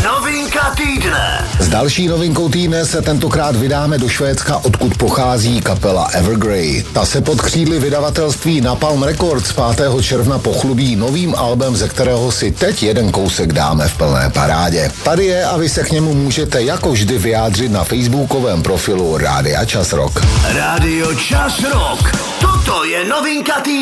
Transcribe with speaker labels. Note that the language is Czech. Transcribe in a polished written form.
Speaker 1: Novinka týdne.
Speaker 2: S další novinkou týdne se tentokrát vydáme do Švédska, odkud pochází kapela Evergrey. Ta se pod křídly vydavatelství Napalm Records 5. června pochlubí novým albem, ze kterého si teď jeden kousek dáme v plné parádě. Tady je a vy se k němu můžete jako vždy vyjádřit na facebookovém profilu Rádia Čas Rock.
Speaker 1: Rádio Čas Rock. Toto je novinka týdne.